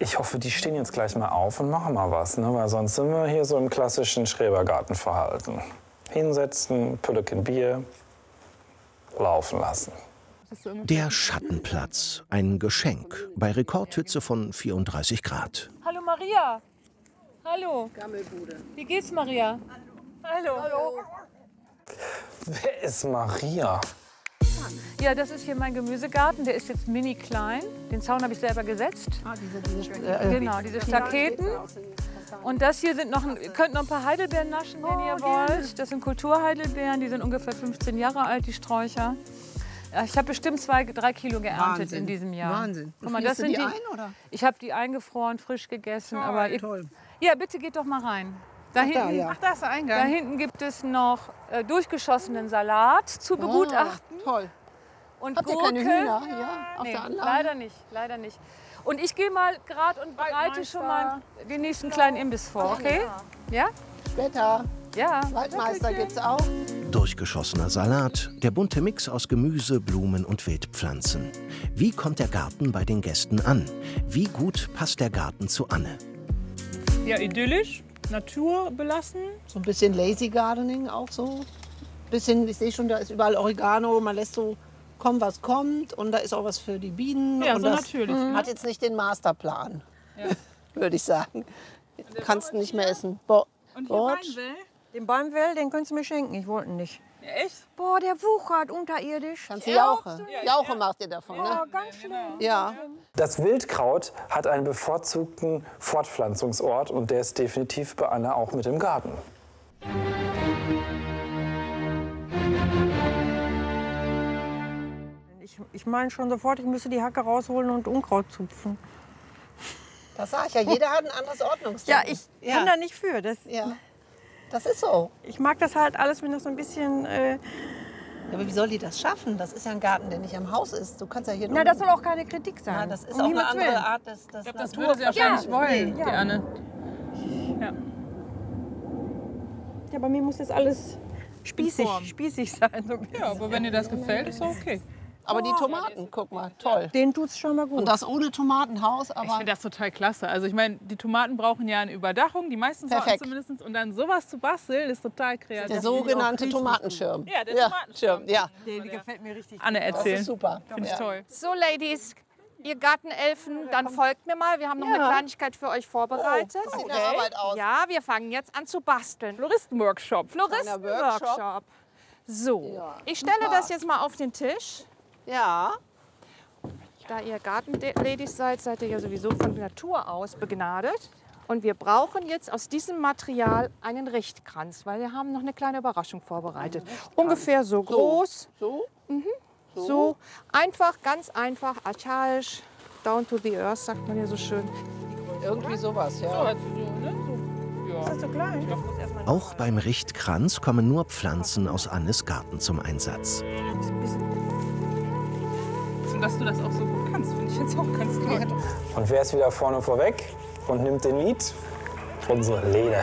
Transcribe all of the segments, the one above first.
Ich hoffe, die stehen jetzt gleich mal auf und machen mal was, ne? Weil sonst sind wir hier so im klassischen Schrebergartenverhalten. Hinsetzen, Pülleken Bier, laufen lassen. Der Schattenplatz, ein Geschenk bei Rekordhitze von 34 Grad. Hallo Maria. Hallo. Gammelbude. Wie geht's, Maria? Hallo. Hallo. Wer ist Maria? Ja, das ist hier mein Gemüsegarten. Der ist jetzt mini klein. Den Zaun habe ich selber gesetzt. Genau, diese Staketen. Und das hier sind noch, ihr könnt noch ein paar Heidelbeeren naschen, wenn ihr wollt. Das sind Kulturheidelbeeren, die sind ungefähr 15 Jahre alt, die Sträucher. Ich habe bestimmt 2-3 Kilo geerntet in diesem Jahr. Wahnsinn. Guck mal, das sind die ein, oder? Ich habe die eingefroren, frisch gegessen. Toll, aber toll. Ja, bitte geht doch mal rein. Da hinten, Ach, da ist der Eingang. da hinten gibt es noch durchgeschossenen Salat zu begutachten. Toll. Und Habt ihr Gurke. keine Hühner hier auf Nee, der Anlage? leider nicht, leider nicht. Und ich gehe mal gerade und bereite schon mal den nächsten kleinen Imbiss vor, okay? Ja? Später. Ja. Waldmeister gibt's auch. Durchgeschossener Salat, der bunte Mix aus Gemüse, Blumen und Wildpflanzen. Wie kommt der Garten bei den Gästen an? Wie gut passt der Garten zu Anne? Ja, idyllisch, naturbelassen. So ein bisschen Lazy Gardening auch so. Bisschen, ich sehe schon, da ist überall Oregano. Man lässt so kommen, was kommt. Und da ist auch was für die Bienen. Ja, und so das natürlich. hat jetzt nicht den Masterplan, Ja. würde ich sagen. Kannst du nicht mehr essen. Und hier Bortsch. Weinwell? Den Baumwell, den könntest du mir schenken. Ich wollte ihn nicht. Ja, echt? Boah, der wuchert unterirdisch. Kannst du Jauche. Jauche macht ihr davon, ne? Ja, ganz schlimm. Ja. Das Wildkraut hat einen bevorzugten Fortpflanzungsort und der ist definitiv bei Anne auch mit im Garten. Ich meine schon sofort, ich müsste die Hacke rausholen und Unkraut zupfen. Das sag ich ja. Jeder hat ein anderes Ordnungsdenken. Ja, ich kann da nicht für. Ja. Das ist so. Ich mag das halt alles, wenn das so ein bisschen... Ja, aber wie soll die das schaffen? Das ist ja ein Garten, der nicht am Haus ist. Du kannst ja hier nur... Na, das soll auch keine Kritik sein. Ja, das ist Um auch eine Himmels andere Willen. Art des Ich glaube, das Natur- würde sie wahrscheinlich wollen, Ja. die Anne. Ja. Ja, bei mir muss das alles spießig sein. So ein bisschen. Ja, aber wenn dir das gefällt, ist doch okay. Aber die Tomaten, guck mal, toll. Den tut's schon mal gut. Und das ohne Tomatenhaus, Ich aber finde das total klasse. Also ich meine, die Tomaten brauchen ja eine Überdachung, die meisten Sorten Perfekt. zumindest. Und dann sowas zu basteln, ist total kreativ. der sogenannte Tomatenschirm. Ja, der Tomatenschirm. Ja, Der gefällt mir richtig. Anne das erzählen. ist super. Finde ich toll. So, Ladies, ihr Gartenelfen, dann folgt mir mal. Wir haben noch eine Kleinigkeit für euch vorbereitet. Das sieht nach Arbeit aus. Ja, wir fangen jetzt an zu basteln. Floristenworkshop. Floristenworkshop. So, ich stelle das jetzt mal auf den Tisch. Ja, Da ihr Gartenladies seid, seid ihr ja sowieso von Natur aus begnadet. Und wir brauchen jetzt aus diesem Material einen Richtkranz, weil wir haben noch eine kleine Überraschung vorbereitet. Ungefähr so groß, so. so einfach, ganz einfach, archaisch, down to the earth, sagt man ja so schön. Irgendwie sowas, ja. Also so, ne? So, ja. Ist das so klein? Auch beim Richtkranz kommen nur Pflanzen aus Annes Garten zum Einsatz. Und dass du das auch so gut kannst, finde ich jetzt auch ganz toll. Und wer ist wieder vorne vorweg und nimmt den Lied? Unsere Lene.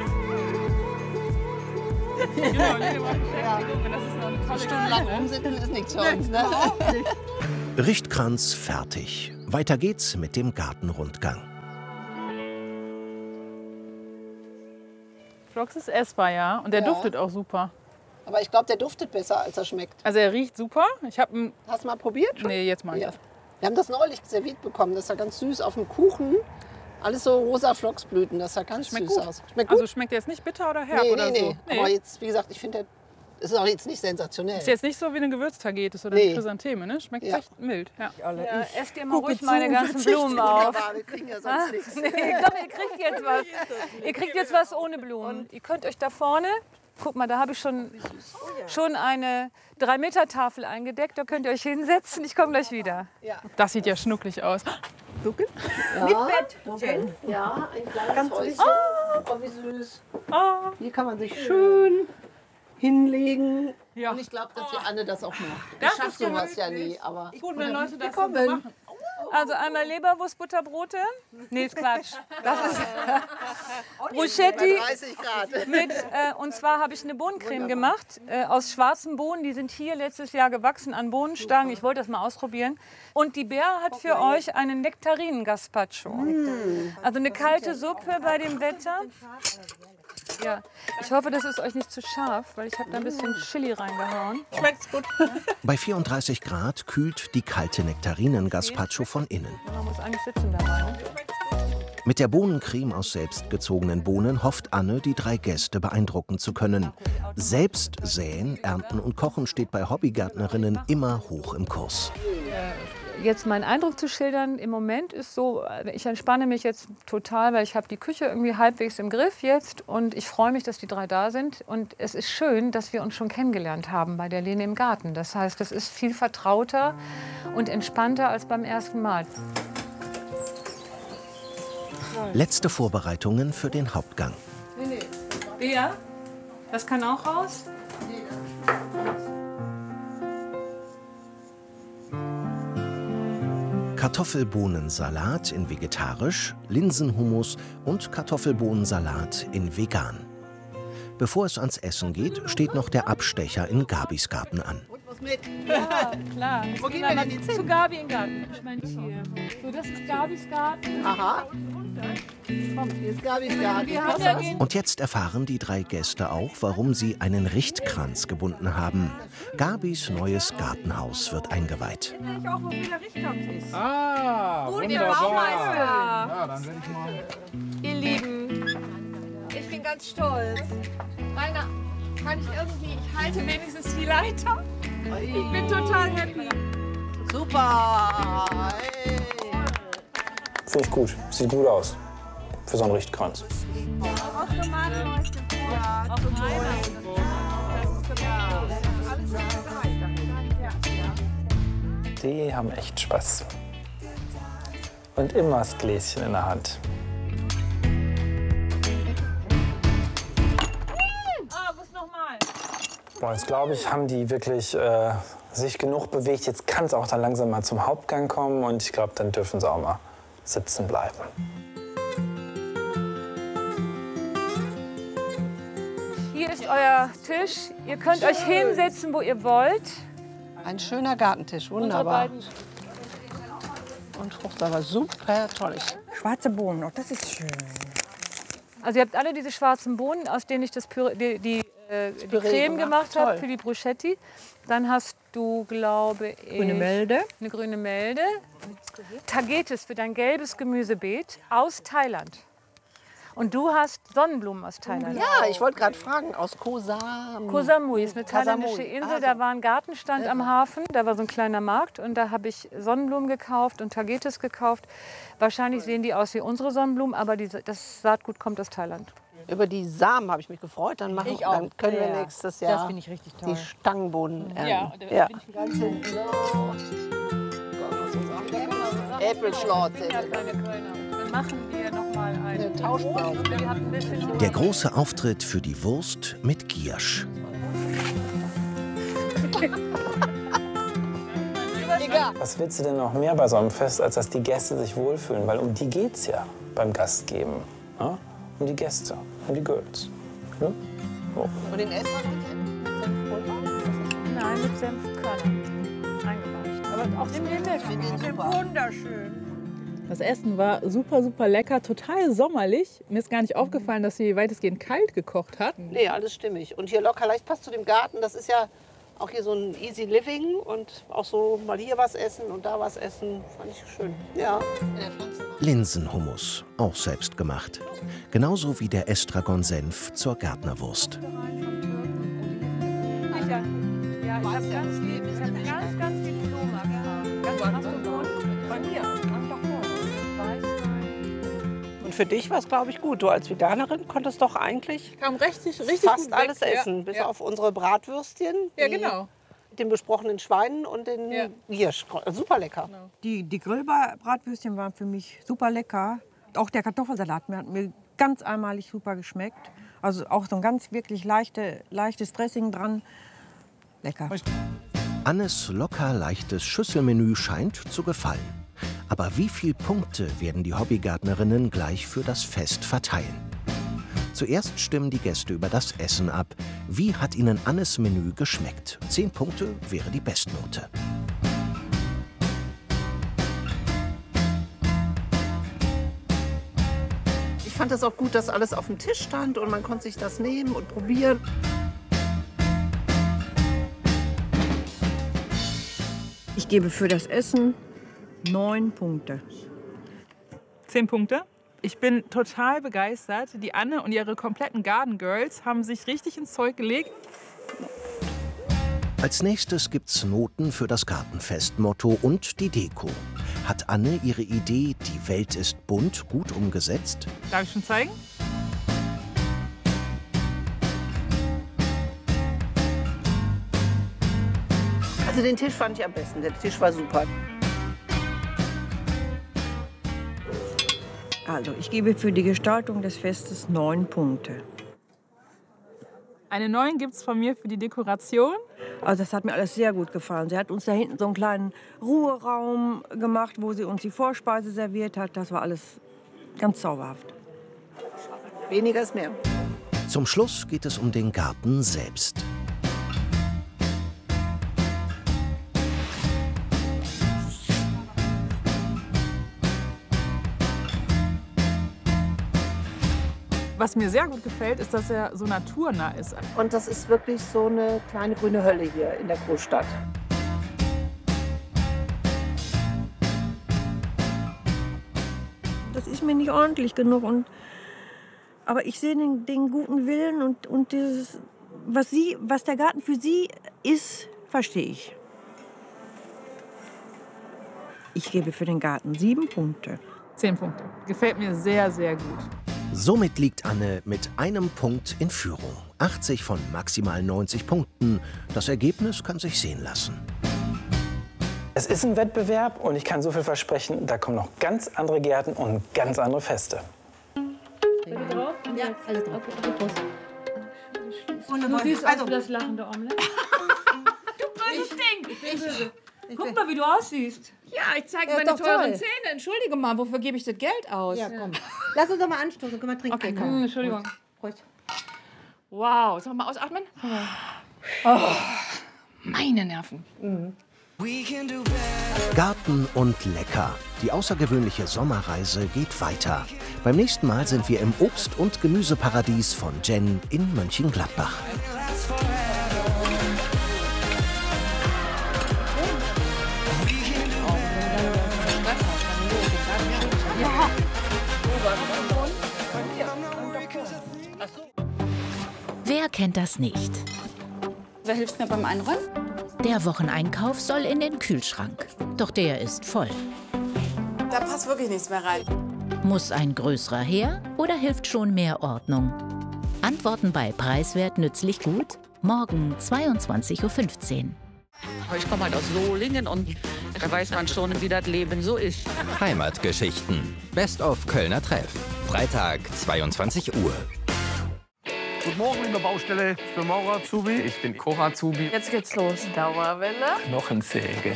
Genau, Lene war Beschäftigung und das ist noch eine tolle Stundenlang Geschichte. rumsitzen ist nichts für uns, ne? Richtkranz fertig. Weiter geht's mit dem Gartenrundgang. Phlox ist essbar, ja. Und der Ja. duftet auch super. Aber ich glaube, der duftet besser, als er schmeckt. Also er riecht super. Ich habe einen... Hast du mal probiert? Nee, jetzt mal. Ja. Wir haben das neulich serviert bekommen. Das ist ja ganz süß auf dem Kuchen. Alles so rosa Flocksblüten. Das sah ganz Schmeckt süß gut. aus. Schmeckt gut? Also schmeckt der jetzt nicht bitter oder herb nee, oder nee. so? Aber jetzt, wie gesagt, ich finde, es ist auch jetzt nicht sensationell. Ist jetzt nicht so wie eine Gewürztagetes oder Nee. eine Chrysantheme, ne? Schmeckt Ja. recht mild. Ja. Ja, esst ihr mal ruhig meine ganzen Blumen auf. Wir kriegen ja sonst nichts. Nee, doch, ihr kriegt jetzt was. Ihr kriegt jetzt was ohne Blumen. Ihr könnt euch da vorne, guck mal, da habe ich schon eine 3-Meter-Tafel eingedeckt. Da könnt ihr euch hinsetzen. Ich komme gleich wieder. Das sieht ja schnucklig aus. Ja, ja, ein kleines Häuschen. Oh, wie süß. Hier kann man sich schön hinlegen. Ja. Und ich glaube, dass die Anne das auch macht. Das Ich schaff ist ja sowas ja möglich. nie. Aber Gut, wenn Leute das so kommen. machen. Also einmal Leberwurstbutterbrote. Nee, ist Quatsch. Das ist Bruschetti. 30 Grad. Mit, und zwar habe ich eine Bohnencreme gemacht aus schwarzen Bohnen. Die sind hier letztes Jahr gewachsen an Bohnenstangen. Ich wollte das mal ausprobieren. Und die Bea hat für euch einen Nektarinen-Gazpacho. Also eine kalte Suppe bei dem Wetter. Ja, ich hoffe, das ist euch nicht zu scharf, weil ich habe da ein bisschen Chili reingehauen. Schmeckt's gut. Bei 34 Grad kühlt die kalte Nektarinen-Gazpacho von innen. Man muss eigentlich sitzen dabei. Ne? Mit der Bohnencreme aus selbstgezogenen Bohnen hofft Anne, die 3 Gäste beeindrucken zu können. Selbst säen, ernten und kochen steht bei Hobbygärtnerinnen immer hoch im Kurs. Jetzt meinen Eindruck zu schildern, im Moment ist so, ich entspanne mich jetzt total, weil ich habe die Küche irgendwie halbwegs im Griff jetzt und ich freue mich, dass die 3 da sind. Und es ist schön, dass wir uns schon kennengelernt haben bei der Lene im Garten. Das heißt, es ist viel vertrauter und entspannter als beim ersten Mal. Letzte Vorbereitungen für den Hauptgang. Bea, das kann auch raus? Kartoffelbohnensalat in vegetarisch, Linsenhummus und Kartoffelbohnensalat in vegan. Bevor es ans Essen geht, steht noch der Abstecher in Gabis Garten an. Ja, klar. Wo gehen wir denn jetzt hin? Zu Gabi in den Garten. Ich meine hier. So, das ist Gabis Garten. Aha. Komm, hier ist Gabis Garten. Und jetzt erfahren die 3 Gäste auch, warum sie einen Richtkranz gebunden haben. Gabis neues Gartenhaus wird eingeweiht. Ich auch, wo der Richtkranz ist. Ah, Der wunderbar. Baumeister. Ja, dann werde ich mal... Ihr Lieben, ich bin ganz stolz. Rainer, kann ich irgendwie, ich halte wenigstens die Leiter. Ich bin total happy. Super. Hey. Finde ich gut. Sieht gut aus. Für so einen Richtkranz. Die haben echt Spaß. Und immer das Gläschen in der Hand. Was nochmal? Boah, jetzt glaube ich, haben die wirklich sich genug bewegt. Jetzt kann es auch dann langsam mal zum Hauptgang kommen. Und ich glaube, dann dürfen sie auch mal sitzen bleiben. Hier ist euer Tisch. Ihr könnt euch hinsetzen, wo ihr wollt. Ein schöner Gartentisch, wunderbar. Und Frucht aber super toll. Schwarze Bohnen, oh, das ist schön. Also ihr habt alle diese schwarzen Bohnen, aus denen ich das die Creme gemacht habe für die Bruschetti. Dann hast du, glaube ich, Grüne Melde. eine grüne Melde. Tagetes für dein gelbes Gemüsebeet aus Thailand. Und du hast Sonnenblumen aus Thailand. Ja, ich wollte gerade fragen, aus Koh Samui. Koh Samui ist eine thailändische Samui. Insel. Also. Da war ein Gartenstand am Hafen. Da war so ein kleiner Markt. Und da habe ich Sonnenblumen gekauft und Tagetes gekauft. Wahrscheinlich sehen die aus wie unsere Sonnenblumen, aber das Saatgut kommt aus Thailand. Über die Samen habe ich mich gefreut. Dann können wir nächstes Jahr Das finde ich richtig toll. die Stangenbohnen ernten. Ja, da bin ich ganz Äpfelschlorze. Dann machen wir noch mal eine Tauschbau. Der große Auftritt für die Wurst mit Giersch. Was willst du denn noch mehr bei so einem Fest, als dass die Gäste sich wohlfühlen? Weil um die geht's ja beim Gastgeben. Ja? Um die Gäste, um die Girls. Ja? So. Und den Estragon mit Senfpulver? Nein, mit Senfkörnern eingeweicht. Aber auch den mit. Wunderschön. Das Essen war super, super lecker, total sommerlich. Mir ist gar nicht aufgefallen, dass sie weitestgehend kalt gekocht hat. Nee, alles stimmig. Und hier locker leicht passt zu dem Garten. Das ist ja auch hier so ein Easy Living und auch so mal hier was essen und da was essen. Fand ich schön. Ja. Linsenhummus, auch selbst gemacht. Genauso wie der Estragon-Senf zur Gärtnerwurst. Ja, ich habe ganz viel Flohmark gehabt. Ganz hast du Bohnen? Bei mir. Und für dich war es, glaube ich, gut. Du als Veganerin konntest doch eigentlich Kam richtig fast gut alles weg. essen, bis auf unsere Bratwürstchen. Ja, die- genau. Mit den besprochenen Schweinen und den Giersch. Super lecker. Die Grillbratwürstchen waren für mich super lecker. Auch der Kartoffelsalat hat mir ganz einmalig super geschmeckt. Also auch so ein ganz wirklich leichtes Dressing dran. Lecker. Annes locker leichtes Schüsselmenü scheint zu gefallen. Aber wie viele Punkte werden die Hobbygärtnerinnen gleich für das Fest verteilen? Zuerst stimmen die Gäste über das Essen ab. Wie hat ihnen Annes Menü geschmeckt? 10 Punkte wäre die Bestnote. Ich fand es auch gut, dass alles auf dem Tisch stand und man konnte sich das nehmen und probieren. Ich gebe für das Essen 9 Punkte. 10 Punkte. Ich bin total begeistert. Die Anne und ihre kompletten Garden Girls haben sich richtig ins Zeug gelegt. Als nächstes gibt's Noten für das Gartenfest-Motto und die Deko. Hat Anne ihre Idee, die Welt ist bunt, gut umgesetzt? Darf ich schon zeigen? Also den Tisch fand ich am besten. Der Tisch war super. Also ich gebe für die Gestaltung des Festes 9 Punkte. Eine 9 gibt es von mir für die Dekoration. Also das hat mir alles sehr gut gefallen. Sie hat uns da hinten so einen kleinen Ruheraum gemacht, wo sie uns die Vorspeise serviert hat. Das war alles ganz zauberhaft. Weniger ist mehr. Zum Schluss geht es um den Garten selbst. Was mir sehr gut gefällt, ist, dass er so naturnah ist. Und das ist wirklich so eine kleine grüne Hölle hier in der Großstadt. Das ist mir nicht ordentlich genug. Aber ich sehe den guten Willen und dieses, was der Garten für sie ist, verstehe ich. Ich gebe für den Garten 7 Punkte. 10 Punkte. Gefällt mir sehr, sehr gut. Somit liegt Anne mit einem Punkt in Führung. 80 von maximal 90 Punkten. Das Ergebnis kann sich sehen lassen. Es ist ein Wettbewerb und ich kann so viel versprechen, da kommen noch ganz andere Gärten und ganz andere Feste. Drauf? Ja, alles drauf. Du siehst aus wie das lachende Omelett. Du böses Ding! Ich bin böse. Guck mal, wie du aussiehst. Ja, ich zeige meine teuren Zähne. Entschuldige mal, wofür gebe ich das Geld aus? Ja, komm. Lass uns doch mal anstoßen. Können wir trinken? Okay, komm. Entschuldigung. Prost. Wow, soll mal ausatmen? Oh, meine Nerven. Garten und lecker. Die außergewöhnliche Sommerreise geht weiter. Beim nächsten Mal sind wir im Obst- und Gemüseparadies von Jen in Mönchengladbach. Wer kennt das nicht? Wer hilft mir beim Einräumen? Der Wocheneinkauf soll in den Kühlschrank. Doch der ist voll. Da passt wirklich nichts mehr rein. Muss ein größerer her oder hilft schon mehr Ordnung? Antworten bei Preiswert nützlich gut? Morgen 22:15 Uhr. Ich komme halt aus Solingen und da weiß man schon, wie das Leben so ist. Heimatgeschichten. Best of Kölner Treff. Freitag, 22 Uhr. Guten Morgen in der Baustelle. Ich bin Maurer-Azubi. Ich bin Koch-Azubi. Jetzt geht's los. Dauerwelle. Knochensäge.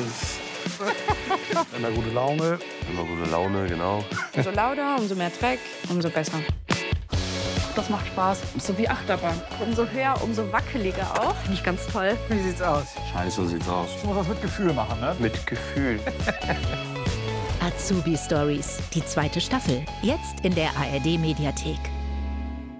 Immer gute Laune. Immer gute Laune, genau. Umso lauter, umso mehr Dreck, umso besser. Das macht Spaß. So wie Achterbahn. Umso höher, umso wackeliger auch. Finde ich ganz toll. Wie sieht's aus? Scheiße, so sieht's aus. Ich muss das mit Gefühl machen, ne? Mit Gefühl. Azubi Stories, die 2. Staffel. Jetzt in der ARD-Mediathek.